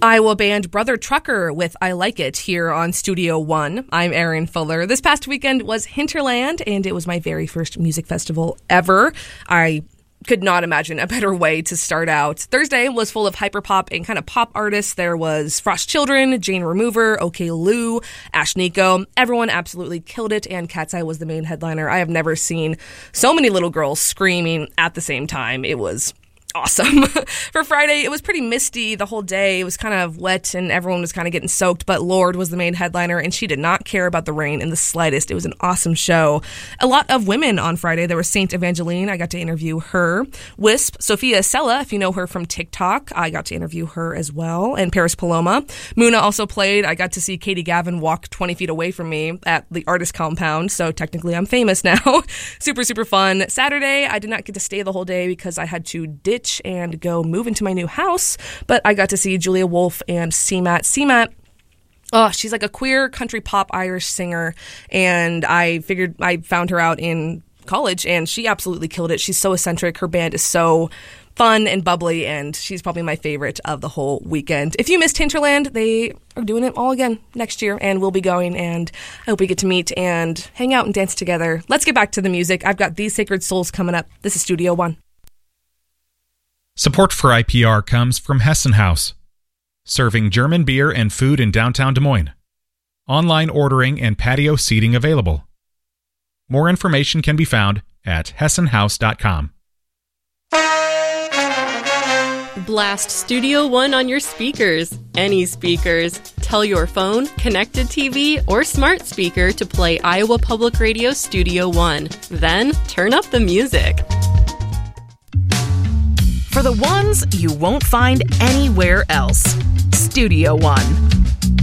Iowa band Brother Trucker with I Like It here on Studio One. I'm Erin Fuller. This past weekend was Hinterland, and it was my very first music festival ever. I could not imagine a better way to start out. Thursday was full of hyperpop and kind of pop artists. There was Frost Children, Jane Remover, OK Lou, Ash Nico. Everyone absolutely killed it, and Cat's Eye was the main headliner. I have never seen so many little girls screaming at the same time. It was awesome. For Friday, it was pretty misty the whole day. It was kind of wet and everyone was kind of getting soaked, but Lorde was the main headliner and she did not care about the rain in the slightest. It was an awesome show. A lot of women on Friday. There was Saint Evangeline. I got to interview her. Wisp, Sophia Sella, if you know her from TikTok, I got to interview her as well. And Paris Paloma. Muna also played. I got to see Katie Gavin walk 20 feet away from me at the artist compound, so technically I'm famous now. Super, super fun. Saturday, I did not get to stay the whole day because I had to ditch and go move into my new house, but I got to see Julia Wolf and CMAT. CMAT, oh, she's like a queer country pop Irish singer, and I found her out in college, and she absolutely killed it. She's so eccentric. Her band is so fun and bubbly, and she's probably my favorite of the whole weekend. If you missed Hinterland, they are doing it all again next year, and we'll be going, and I hope we get to meet and hang out and dance together. Let's get back to the music. I've got These Sacred Souls coming up. This is Studio One. Support for IPR comes from Hessen House, serving German beer and food in downtown Des Moines. Online ordering and patio seating available. More information can be found at hessenhouse.com. Blast Studio One on your speakers. Any speakers. Tell your phone, connected TV, or smart speaker to play Iowa Public Radio Studio One. Then turn up the music. For the ones you won't find anywhere else. Studio One.